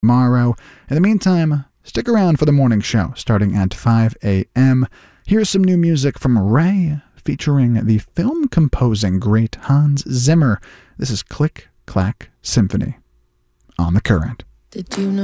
tomorrow. In the meantime, stick around for the morning show starting at 5 a.m. Here's some new music from Ray featuring the film composing great Hans Zimmer. This is Click Clack Symphony on The Current. Did you know